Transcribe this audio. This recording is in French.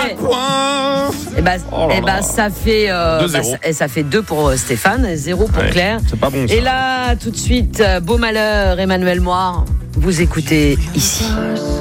fait. Ça fait 2 pour Stéphane, 0 pour Claire. C'est pas bon ça. Et là, tout de suite, Beau Malheur, Emmanuel Moir, vous écoutez ici.